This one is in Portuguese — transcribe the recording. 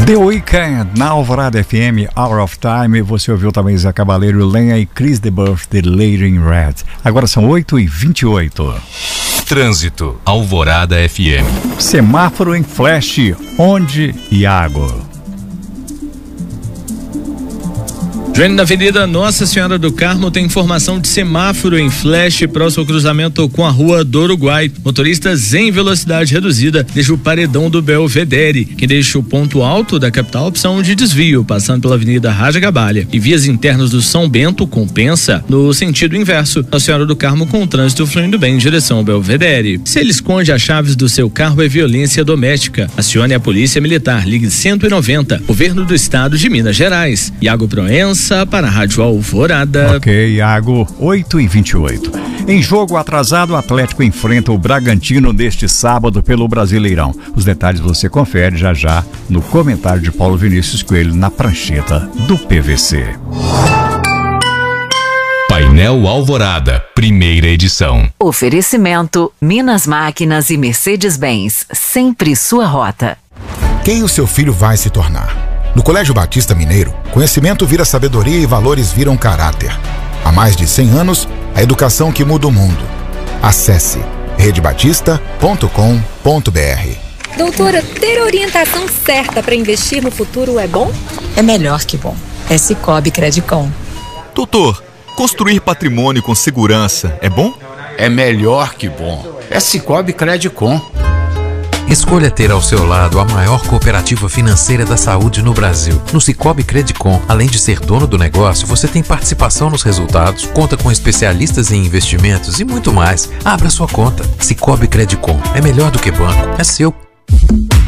The Weeknd, na Alvorada FM, Hour of Time. Você ouviu também Zé Cabaleiro, Lenha e Chris de Burgh, The Lady in Red. Agora são 8h28. Trânsito, Alvorada FM. Semáforo em flash, onde, Iago? Joane, na Avenida Nossa Senhora do Carmo tem informação de semáforo em flash próximo ao cruzamento com a Rua do Uruguai. Motoristas em velocidade reduzida deixa o paredão do Belvedere. Quem deixa o ponto alto da capital, opção de desvio, passando pela Avenida Raja Gabalha. E vias internas do São Bento compensa no sentido inverso. Nossa Senhora do Carmo com o trânsito fluindo bem em direção ao Belvedere. Se ele esconde as chaves do seu carro, é violência doméstica. Acione a Polícia Militar, ligue 190, Governo do Estado de Minas Gerais. Iago Proença para a Rádio Alvorada. Ok, Iago, 8h28. Em jogo atrasado, o Atlético enfrenta o Bragantino neste sábado pelo Brasileirão. Os detalhes você confere já no comentário de Paulo Vinícius Coelho na prancheta do PVC. Painel Alvorada, primeira edição. Oferecimento Minas Máquinas e Mercedes-Benz, sempre sua rota. Quem o seu filho vai se tornar? No Colégio Batista Mineiro, conhecimento vira sabedoria e valores viram caráter. Há mais de 100 anos, a educação que muda o mundo. Acesse redebatista.com.br. Doutora, ter a orientação certa para investir no futuro é bom? É melhor que bom. É Sicoob Credicom. Doutor, construir patrimônio com segurança é bom? É melhor que bom. É Sicoob Credicom. Escolha ter ao seu lado a maior cooperativa financeira da saúde no Brasil. No Sicoob Credicom, além de ser dono do negócio, você tem participação nos resultados, conta com especialistas em investimentos e muito mais. Abra sua conta. Sicoob Credicom. É melhor do que banco. É seu.